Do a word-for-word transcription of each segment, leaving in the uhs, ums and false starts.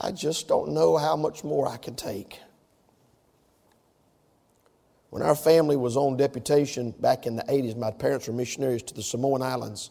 I just don't know how much more I can take. When our family was on deputation back in the eighties, my parents were missionaries to the Samoan Islands.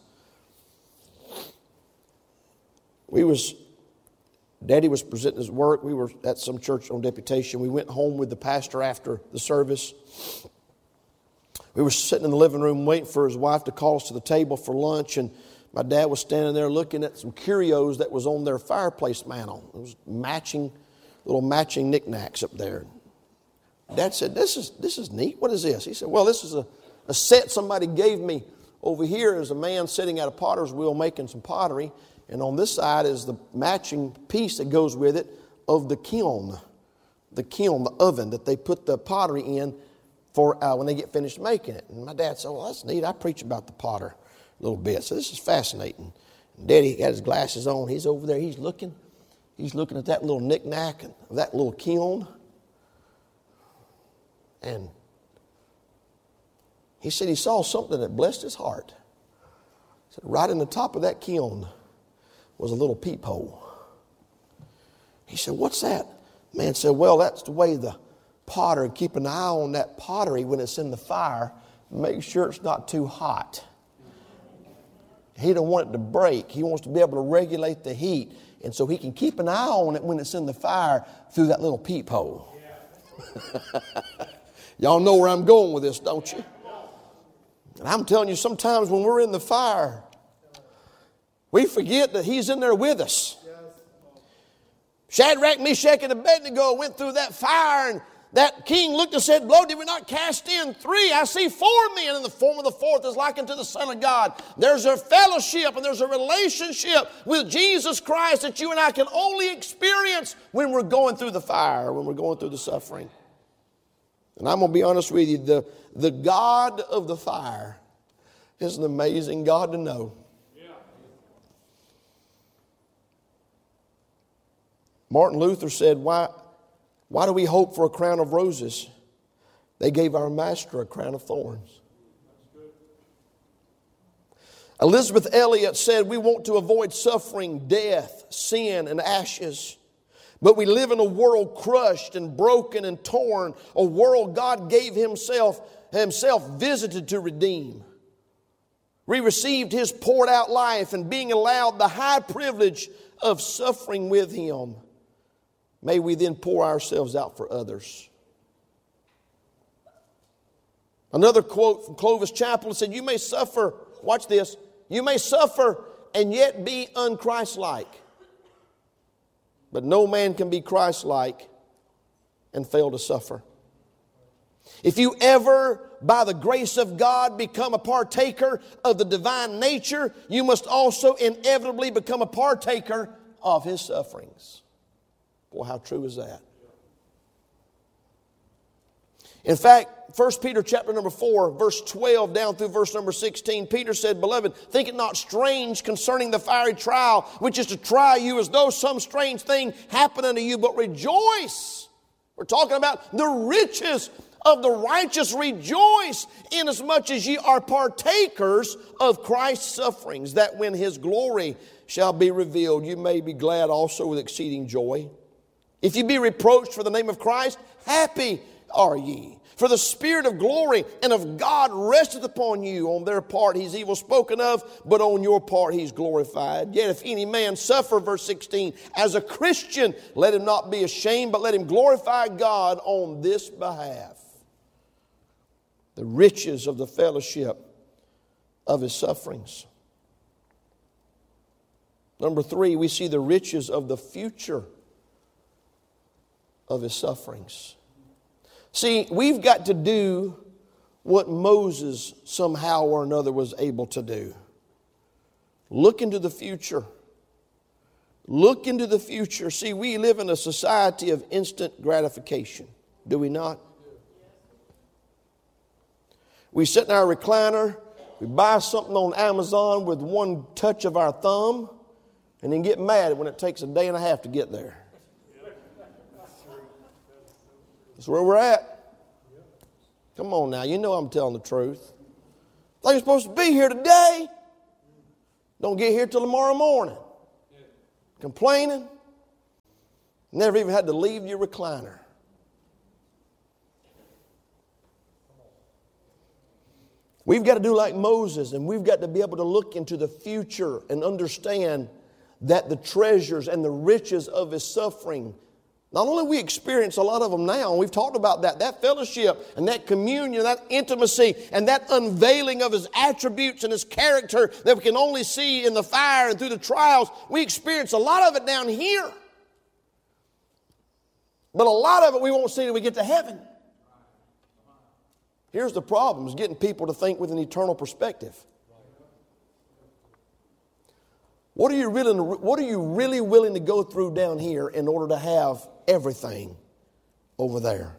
We was, Daddy was presenting his work. We were at some church on deputation. We went home with the pastor after the service. We were sitting in the living room waiting for his wife to call us to the table for lunch, and my dad was standing there looking at some curios that was on their fireplace mantle. It was matching, little matching knickknacks up there. Dad said, this is this is neat. What is this? He said, well, this is a, a set somebody gave me. Over here is a man sitting at a potter's wheel making some pottery. And on this side is the matching piece that goes with it of the kiln. The kiln, the oven that they put the pottery in for uh, when they get finished making it. And my dad said, well, that's neat. I preach about the potter a little bit. So this is fascinating. And Daddy got his glasses on. He's over there. He's looking. He's looking at that little knickknack and that little kiln. And he said he saw something that blessed his heart. He said right in the top of that kiln was a little peephole. He said, what's that? Man said, well, that's the way the potter, keep an eye on that pottery when it's in the fire. Make sure it's not too hot. He don't want it to break. He wants to be able to regulate the heat. And so he can keep an eye on it when it's in the fire through that little peephole. Yeah. Y'all know where I'm going with this, don't you? And I'm telling you, sometimes when we're in the fire, we forget that He's in there with us. Shadrach, Meshach, and Abednego went through that fire, and that king looked and said, Lo, did we not cast in three? I see four men, and the form of the fourth is like unto the Son of God. There's a fellowship and there's a relationship with Jesus Christ that you and I can only experience when we're going through the fire, when we're going through the suffering. And I'm going to be honest with you, the, the God of the fire is an amazing God to know. Yeah. Martin Luther said, why, why do we hope for a crown of roses? They gave our master a crown of thorns. Elizabeth Elliot said, we want to avoid suffering, death, sin, and ashes. But we live in a world crushed and broken and torn, a world God gave Himself, Himself visited to redeem. We received His poured out life and being allowed the high privilege of suffering with Him. May we then pour ourselves out for others. Another quote from Clovis Chaplain said, you may suffer, watch this, you may suffer and yet be un-Christ-like. But no man can be Christ-like and fail to suffer. If you ever, by the grace of God, become a partaker of the divine nature, you must also inevitably become a partaker of His sufferings. Boy, how true is that? In fact, First Peter chapter number four, verse twelve down through verse number sixteen, Peter said, Beloved, think it not strange concerning the fiery trial, which is to try you as though some strange thing happened unto you, but rejoice. We're talking about the riches of the righteous. Rejoice inasmuch as ye are partakers of Christ's sufferings, that when His glory shall be revealed, you may be glad also with exceeding joy. If you be reproached for the name of Christ, happy are ye. For the Spirit of glory and of God resteth upon you. On their part He's evil spoken of, but on your part He's glorified. Yet if any man suffer, verse sixteen, as a Christian, let him not be ashamed, but let him glorify God on this behalf. The riches of the fellowship of His sufferings. Number three, we see the riches of the future of His sufferings. See, we've got to do what Moses somehow or another was able to do. Look into the future. Look into the future. See, we live in a society of instant gratification, do we not? We sit in our recliner, we buy something on Amazon with one touch of our thumb, and then get mad when it takes a day and a half to get there. That's where we're at. Come on now, you know I'm telling the truth. I think you're supposed to be here today. Don't get here till tomorrow morning. Complaining. Never even had to leave your recliner. We've got to do like Moses, and we've got to be able to look into the future and understand that the treasures and the riches of His suffering, not only we experience a lot of them now, and we've talked about that, that fellowship and that communion, that intimacy and that unveiling of His attributes and His character that we can only see in the fire and through the trials, we experience a lot of it down here. But a lot of it we won't see till we get to heaven. Here's the problem, is getting people to think with an eternal perspective. What are you really, what are you really willing to go through down here in order to have everything over there?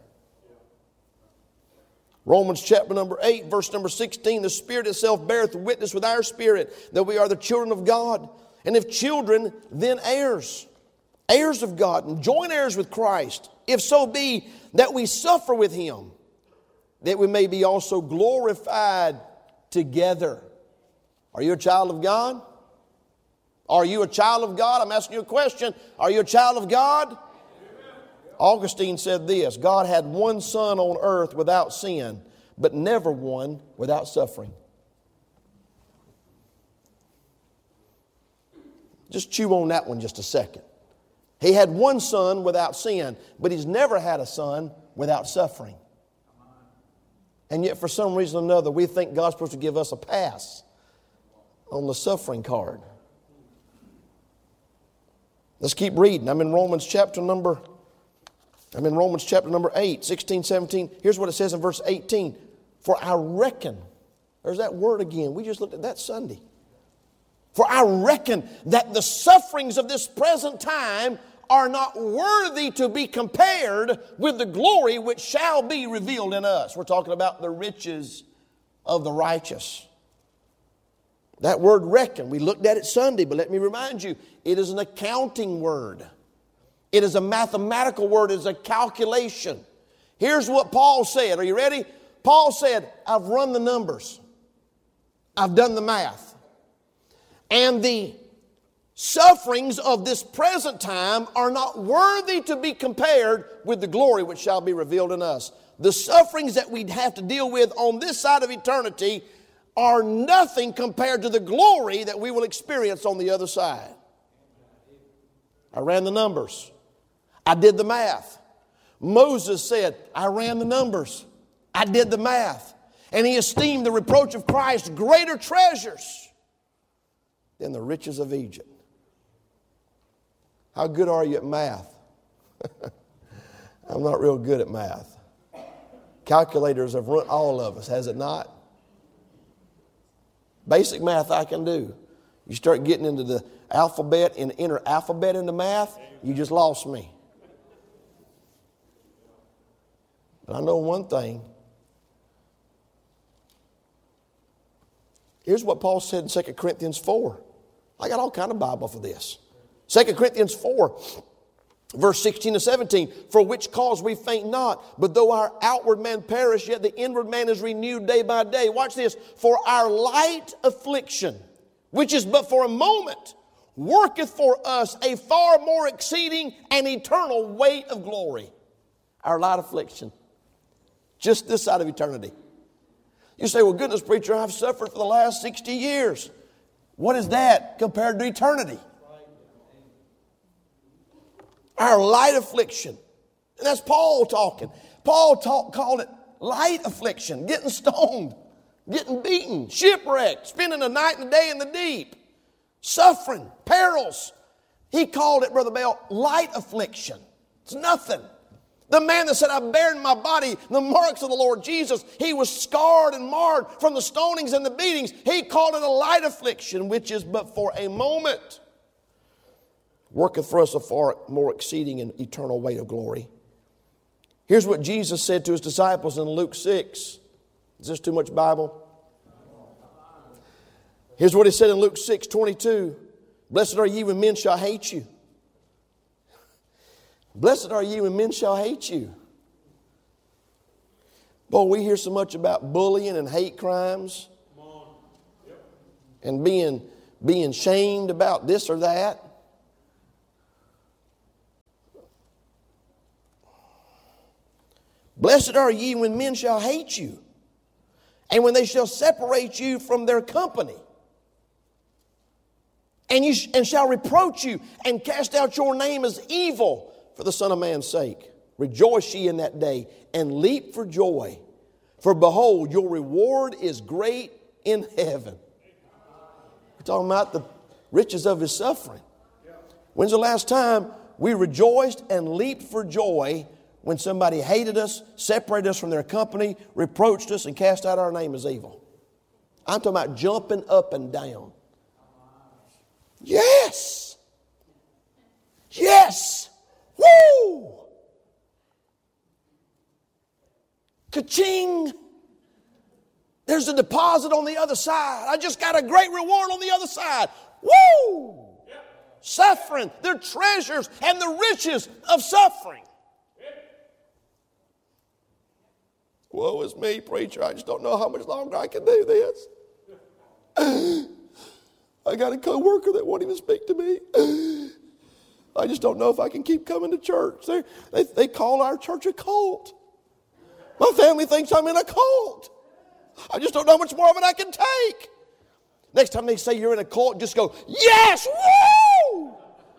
Romans chapter number eight, verse number sixteen, the Spirit itself beareth witness with our spirit that we are the children of God. And if children, then heirs, heirs of God, and joint heirs with Christ, if so be that we suffer with Him, that we may be also glorified together. Are you a child of God? Are you a child of God? I'm asking you a question. Are you a child of God? Amen. Augustine said this, God had one Son on earth without sin, but never one without suffering. Just chew on that one just a second. He had one Son without sin, but He's never had a Son without suffering. And yet for some reason or another, we think God's supposed to give us a pass on the suffering card. Let's keep reading. I'm in Romans chapter number, I'm in Romans chapter number eight, sixteen, seventeen. Here's what it says in verse eighteen. For I reckon, there's that word again. We just looked at that Sunday. For I reckon that the sufferings of this present time are not worthy to be compared with the glory which shall be revealed in us. We're talking about the riches of the righteous. That word reckon, we looked at it Sunday, but let me remind you, it is an accounting word. It is a mathematical word. It is a calculation. Here's what Paul said. Are you ready? Paul said, I've run the numbers. I've done the math. And the sufferings of this present time are not worthy to be compared with the glory which shall be revealed in us. The sufferings that we'd have to deal with on this side of eternity are nothing compared to the glory that we will experience on the other side. I ran the numbers. I did the math. Moses said, I ran the numbers. I did the math. And he esteemed the reproach of Christ greater treasures than the riches of Egypt. How good are you at math? I'm not real good at math. Calculators have run all of us, has it not? Basic math I can do. You start getting into the alphabet and inner alphabet into math, you just lost me. But I know one thing. Here's what Paul said in Second Corinthians four. I got all kind of Bible for this. Second Corinthians four, verse sixteen to seventeen. For which cause we faint not, but though our outward man perish, yet the inward man is renewed day by day. Watch this. For our light affliction, which is but for a moment, worketh for us a far more exceeding and eternal weight of glory. Our light affliction. Just this side of eternity. You say, well, goodness, preacher, I've suffered for the last sixty years. What is that compared to eternity? Our light affliction. And that's Paul talking. Paul talk, called it light affliction, getting stoned, getting beaten, shipwrecked, spending a night and a day in the deep, suffering, perils. He called it, Brother Bell, light affliction. It's nothing. The man that said, I bear in my body the marks of the Lord Jesus, he was scarred and marred from the stonings and the beatings. He called it a light affliction, which is but for a moment. Worketh for us a far more exceeding and eternal weight of glory. Here's what Jesus said to his disciples in Luke six. Is this too much Bible? Here's what he said in Luke six twenty-two. Blessed are ye when men shall hate you. Blessed are ye when men shall hate you. Boy, we hear so much about bullying and hate crimes. And being, being shamed about this or that. Blessed are ye when men shall hate you, and when they shall separate you from their company, and you sh- and shall reproach you, and cast out your name as evil for the Son of Man's sake. Rejoice ye in that day, and leap for joy. For behold, your reward is great in heaven. We're talking about the riches of His suffering. When's the last time we rejoiced and leaped for joy when somebody hated us, separated us from their company, reproached us, and cast out our name as evil? I'm talking about jumping up and down. Yes! Yes! Woo! Ka-ching! There's a deposit on the other side. I just got a great reward on the other side. Woo! Yep. Suffering, the treasures and the riches of suffering. Yep. Woe is me, preacher. I just don't know how much longer I can do this. I got a co-worker that won't even speak to me. I just don't know if I can keep coming to church. They, they, they call our church a cult. My family thinks I'm in a cult. I just don't know how much more of it I can take. Next time they say you're in a cult, just go, yes, woo!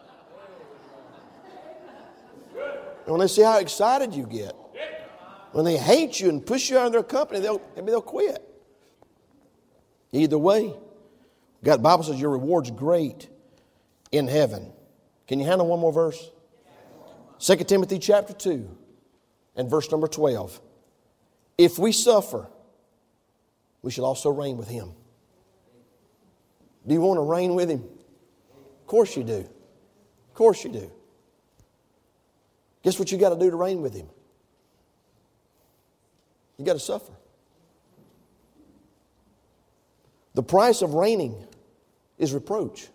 And when they see how excited you get, when they hate you and push you out of their company, they'll, maybe they'll quit. Either way, God, the Bible says your reward's great in heaven. Can you handle one more verse? Second Timothy chapter two and verse number twelve. If we suffer, we shall also reign with Him. Do you want to reign with Him? Of course you do. Of course you do. Guess what you got to do to reign with Him? You got to suffer. The price of reigning is reproach.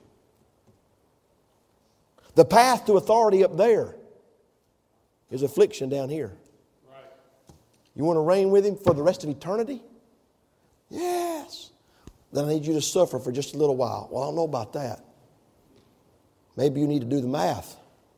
The path to authority up there is affliction down here. Right. You want to reign with Him for the rest of eternity? Yes. Then I need you to suffer for just a little while. Well, I don't know about that. Maybe you need to do the math.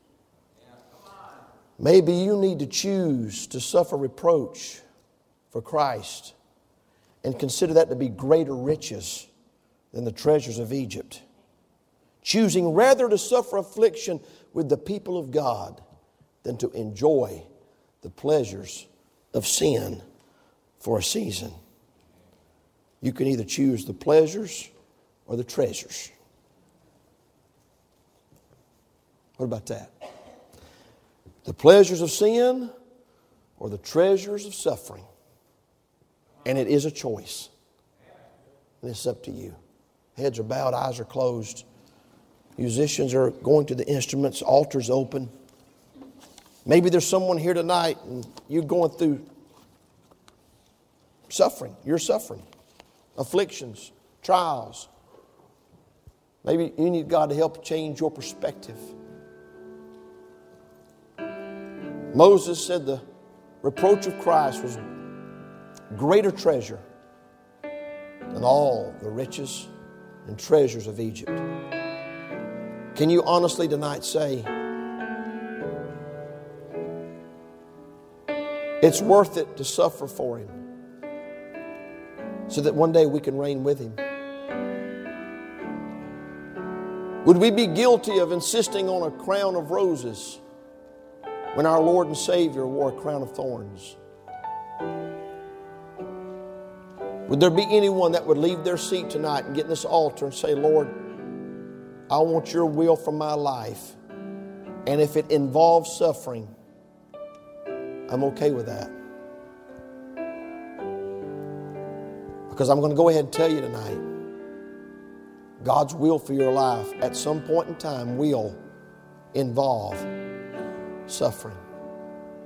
Maybe you need to choose to suffer reproach for Christ and consider that to be greater riches than the treasures of Egypt. Choosing rather to suffer affliction with the people of God than to enjoy the pleasures of sin for a season. You can either choose the pleasures or the treasures. What about that? The pleasures of sin or the treasures of suffering. And it is a choice. And it's up to you. Heads are bowed, eyes are closed. Musicians are going to the instruments, altars open. Maybe there's someone here tonight and you're going through suffering. You're suffering. Afflictions, trials. Maybe you need God to help change your perspective. Moses said the reproach of Christ was greater treasure than all the riches and treasures of Egypt. Can you honestly tonight say, it's worth it to suffer for Him so that one day we can reign with Him? Would we be guilty of insisting on a crown of roses when our Lord and Savior wore a crown of thorns? Would there be anyone that would leave their seat tonight and get in this altar and say, Lord, I want your will for my life. And if it involves suffering, I'm okay with that. Because I'm going to go ahead and tell you tonight, God's will for your life at some point in time will involve suffering.